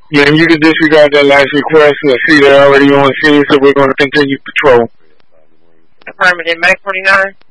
Yeah, you can disregard that last request. I see they're already on scene, so we're going to continue patrol. Affirmative, Mac 49.